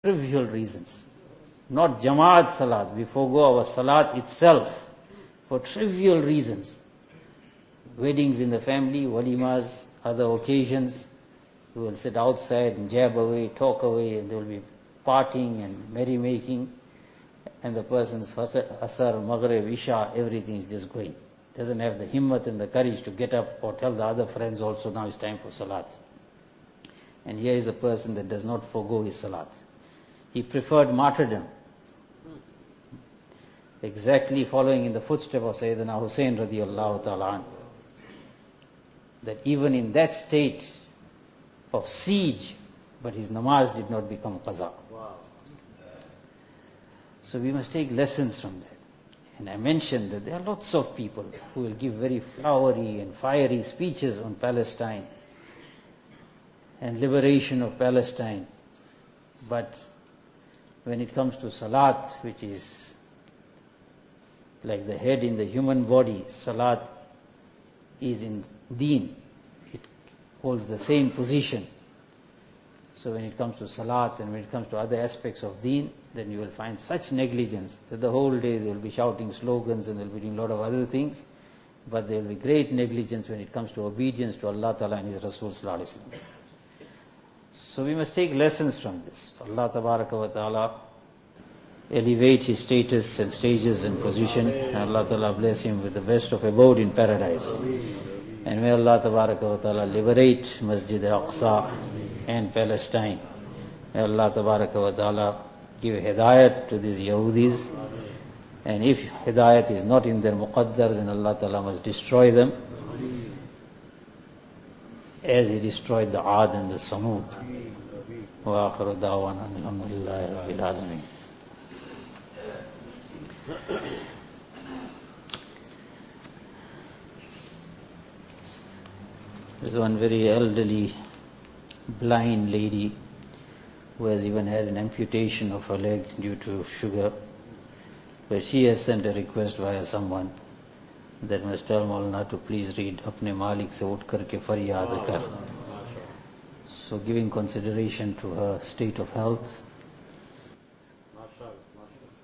trivial reasons. Not Jamaat Salat. We forego our Salat itself for trivial reasons. Weddings in the family, walimas, other occasions. We will sit outside and jab away, talk away, and there will be partying and merrymaking. And the person's Asar, Maghrib, Isha, everything is just going. Doesn't have the himmat and the courage to get up or tell the other friends also, now it's time for Salat. And here is a person that does not forego his Salat. He preferred martyrdom. Exactly following in the footsteps of Sayyidina Hussain radiallahu ta'ala anhu. That even in that state of siege, but his namaz did not become qaza. Wow. So we must take lessons from that. And I mentioned that there are lots of people who will give very flowery and fiery speeches on Palestine and liberation of Palestine. But when it comes to Salat, which is like the head in the human body, Salat is in Deen. It holds the same position. So when it comes to Salat and when it comes to other aspects of Deen, then you will find such negligence that the whole day they will be shouting slogans and they will be doing a lot of other things, but there will be great negligence when it comes to obedience to Allah Ta'ala and His Rasul Sallallahu Alaihi Wasallam. So we must take lessons from this. Allah Tabaraka wa Ta'ala elevate his status and stages and position, and Allah Ta'ala bless him with the best of abode in paradise. And may Allah Tabaraka wa Ta'ala liberate Masjid al-Aqsa and Palestine. May Allah Tabaraka wa Ta'ala give hidayat to these Yahudis. And if hidayat is not in their muqaddar, then Allah Ta'ala must destroy them as He destroyed the Aad and the Samud. Wa akhiru da'wana alhamdulillahi rabbil alameen. There's one very elderly, blind lady who has even had an amputation of her leg due to sugar. But she has sent a request via someone that must tell Maulana to please read Apne Malik se ut karke faryad kar. So giving consideration to her state of health